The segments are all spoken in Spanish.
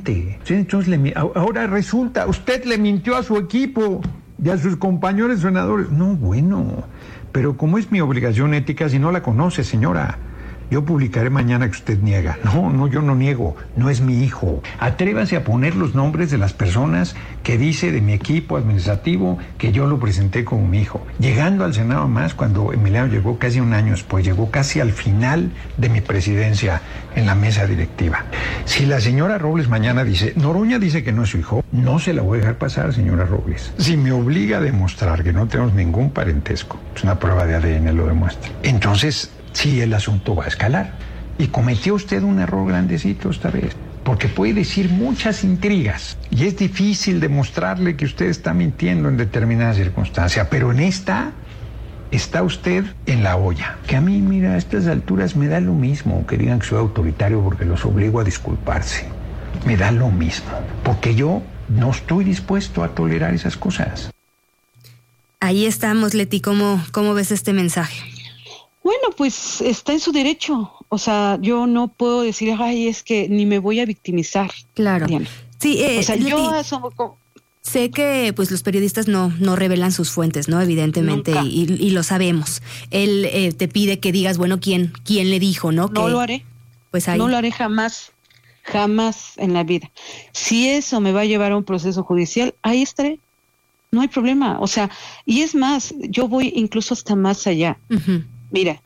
miente. Entonces ahora resulta, usted le mintió a su equipo y a sus compañeros senadores. No, bueno, pero como es mi obligación ética, si no la conoce, señora, yo publicaré mañana que usted niega. No, yo no niego, no es mi hijo. Atrévase a poner los nombres de las personas que dice de mi equipo administrativo que yo lo presenté como mi hijo. Llegando al Senado más, cuando Emiliano llegó casi un año después, llegó casi al final de mi presidencia en la mesa directiva. Si la señora Robles mañana dice, Noroña dice que no es su hijo, no se la voy a dejar pasar, señora Robles. Si me obliga a demostrar que no tenemos ningún parentesco, es una prueba de ADN, lo demuestra. Entonces, sí, el asunto va a escalar. Y cometió usted un error grandecito esta vez, porque puede decir muchas intrigas y es difícil demostrarle que usted está mintiendo en determinada circunstancia, pero en esta está usted en la olla. Que a mí, mira, a estas alturas me da lo mismo que digan que soy autoritario porque los obligo a disculparse. Me da lo mismo, porque yo no estoy dispuesto a tolerar esas cosas. Ahí estamos, Leti. ¿Cómo ves este mensaje? Bueno, pues está en su derecho. O sea, yo no puedo decir, ay, es que ni me voy a victimizar. Claro. Diana. Sí, o sea, Leti, yo asumo... Sé que pues los periodistas no revelan sus fuentes, ¿no? Evidentemente, y lo sabemos. Él te pide que digas, bueno, ¿quién le dijo, no? No lo haré. Pues ahí. No lo haré jamás en la vida. Si eso me va a llevar a un proceso judicial, ahí estaré. No hay problema. O sea, y es más, yo voy incluso hasta más allá. Uh-huh. Mira,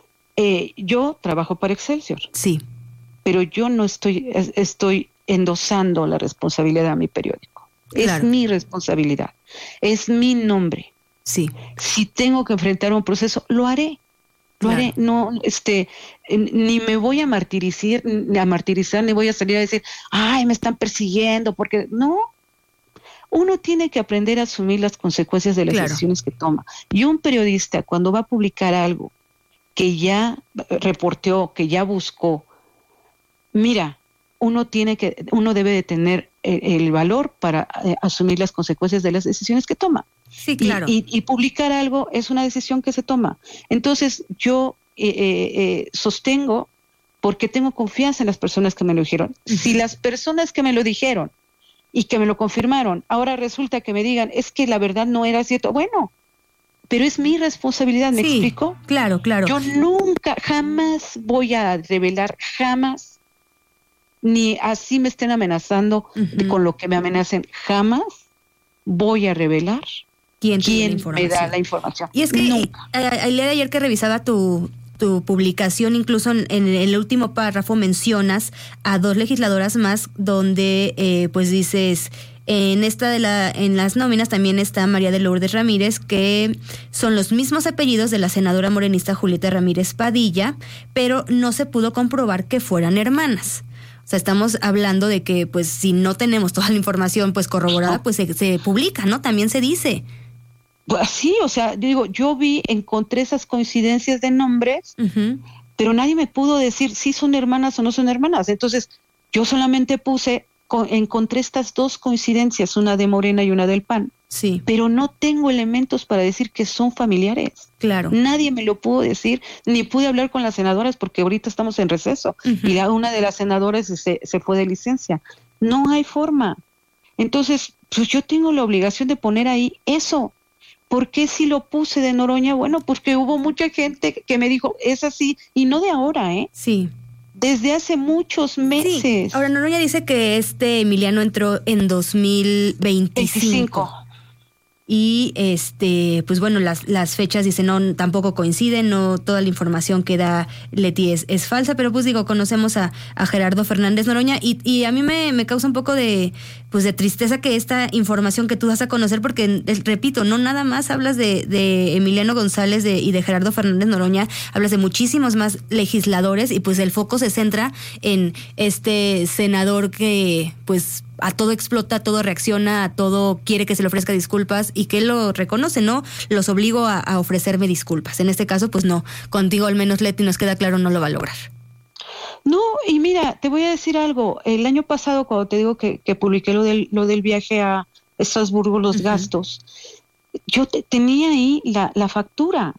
yo trabajo para Excelsior. Sí. Pero yo no estoy endosando la responsabilidad a mi periódico. Claro. Es mi responsabilidad. Es mi nombre. Sí. Si tengo que enfrentar un proceso, lo haré. Lo haré. No, ni me voy a martirizar, ni voy a salir a decir, ay, me están persiguiendo, porque no. Uno tiene que aprender a asumir las consecuencias de las decisiones que toma. Y un periodista, cuando va a publicar algo que ya reporteó, que ya buscó, mira, uno debe de tener el valor para asumir las consecuencias de las decisiones que toma. Sí, claro. Y publicar algo es una decisión que se toma. Entonces, yo sostengo, porque tengo confianza en las personas que me lo dijeron. Uh-huh. Si las personas que me lo dijeron y que me lo confirmaron, ahora resulta que me digan, es que la verdad no era cierto. Bueno, pero es mi responsabilidad, ¿me explico? Claro. Yo nunca, jamás voy a revelar, jamás, ni así me estén amenazando con lo que me amenacen, jamás voy a revelar quién me da la información. Y es que el día de ayer que revisaba tu publicación, incluso en el último párrafo mencionas a 2 legisladoras más, donde pues dices, en las nóminas también está María de Lourdes Ramírez, que son los mismos apellidos de la senadora morenista Julieta Ramírez Padilla, pero no se pudo comprobar que fueran hermanas. O sea, estamos hablando de que pues si no tenemos toda la información pues corroborada, pues se publica, ¿no? También se dice. Pues sí, o sea, digo, encontré esas coincidencias de nombres, uh-huh, pero nadie me pudo decir si son hermanas o no son hermanas. Entonces, yo solamente encontré estas 2 coincidencias, una de Morena y una del PAN. Sí. Pero no tengo elementos para decir que son familiares. Claro. Nadie me lo pudo decir, ni pude hablar con las senadoras porque ahorita estamos en receso. Uh-huh. Y una de las senadoras se fue de licencia. No hay forma. Entonces, pues yo tengo la obligación de poner ahí eso. ¿Por qué si lo puse de Noroña? Bueno, porque hubo mucha gente que me dijo, es así, y no de ahora, ¿eh? Sí. Desde hace muchos meses. Sí. Ahora, Noroña dice que Emiliano entró en 2025. Y pues bueno, las fechas dicen no, tampoco coinciden, no toda la información que da Leti es falsa, pero pues digo, conocemos a Gerardo Fernández Noroña y a mí me causa un poco de tristeza que esta información que tú das a conocer, porque repito, no nada más hablas de Emiliano González y de Gerardo Fernández Noroña, hablas de muchísimos más legisladores y pues el foco se centra en este senador que pues a todo explota, a todo reacciona, a todo quiere que se le ofrezca disculpas y que lo reconoce, ¿no? Los obligo a ofrecerme disculpas. En este caso, pues no, contigo al menos, Leti, nos queda claro, no lo va a lograr. No, y mira, te voy a decir algo. El año pasado, cuando te digo que publiqué lo del viaje a Estrasburgo, los uh-huh, gastos, yo tenía ahí la factura.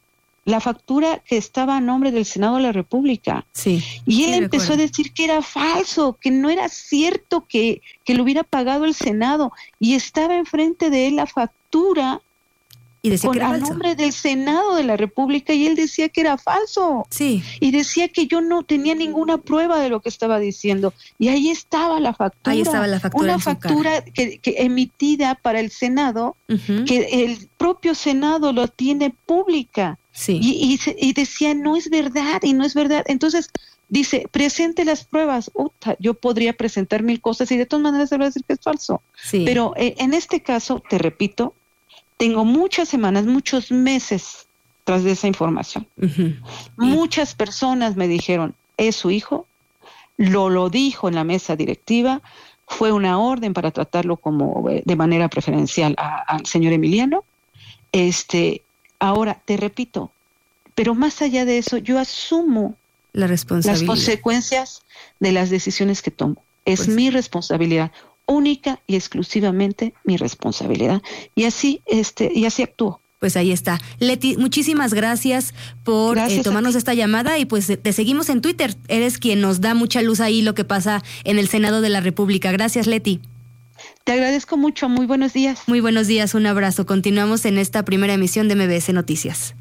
la factura que estaba a nombre del Senado de la República. Sí. Y él empezó a decir que era falso, que no era cierto que lo hubiera pagado el Senado. Y estaba enfrente de él la factura y decía que era a nombre del Senado de la República, y él decía que era falso. Sí. Y decía que yo no tenía ninguna prueba de lo que estaba diciendo. Y ahí estaba la factura. Ahí estaba la factura. Una factura que emitida para el Senado, que el propio Senado lo tiene pública. Sí. Y decía, no es verdad, y no es verdad. Entonces, dice, presente las pruebas. Yo podría presentar 1000 cosas y de todas maneras se va a decir que es falso. Sí. Pero en este caso, te repito, tengo muchas semanas, muchos meses tras de esa información. Muchas personas me dijeron, es su hijo, lo dijo en la mesa directiva, fue una orden para tratarlo como de manera preferencial al señor Emiliano. Ahora, te repito, pero más allá de eso, yo asumo las consecuencias de las decisiones que tomo. Es mi responsabilidad, única y exclusivamente mi responsabilidad. Y así actúo. Pues ahí está. Leti, muchísimas gracias por tomarnos esta llamada, y pues te seguimos en Twitter. Eres quien nos da mucha luz ahí lo que pasa en el Senado de la República. Gracias, Leti. Te agradezco mucho. Muy buenos días. Muy buenos días. Un abrazo. Continuamos en esta primera emisión de MBS Noticias.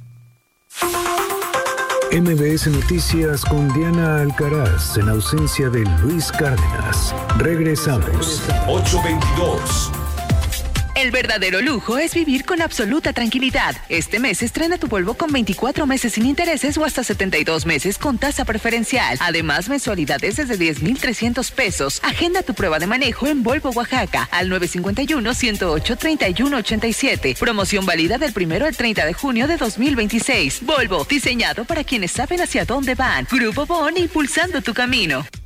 MBS Noticias con Diana Alcaraz, en ausencia de Luis Cárdenas. Regresamos. 8:22. El verdadero lujo es vivir con absoluta tranquilidad. Este mes estrena tu Volvo con 24 meses sin intereses o hasta 72 meses con tasa preferencial. Además, mensualidades desde 10,300 pesos. Agenda tu prueba de manejo en Volvo Oaxaca al 951-108-3187. Promoción válida del 1 al 30 de junio de 2026. Volvo, diseñado para quienes saben hacia dónde van. Grupo Bon, impulsando tu camino.